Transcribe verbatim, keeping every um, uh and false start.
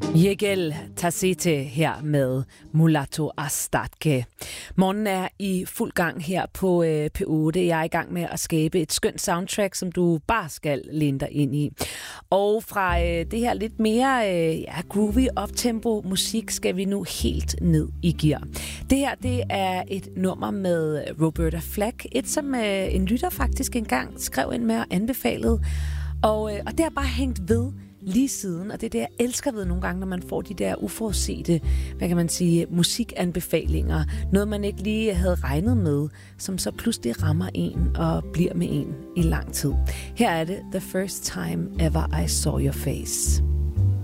Yegel Tassete her med Mulatto Astatke. Morgen er i fuld gang her på øh, P otte. Jeg er i gang med at skabe et skønt soundtrack, som du bare skal læne dig ind i. Og fra øh, det her lidt mere øh, ja, groovy uptempo musik skal vi nu helt ned i gear. Det her det er et nummer med Roberta Flack. Et som øh, en lytter faktisk engang skrev ind med og anbefalede. Og, øh, og det har bare hængt ved lige siden, og det er det, jeg elsker ved nogle gange, når man får de der uforudsete, hvad kan man sige, musikanbefalinger. Noget, man ikke lige havde regnet med, som så pludselig rammer en og bliver med en i lang tid. Her er det The First Time Ever I Saw Your Face.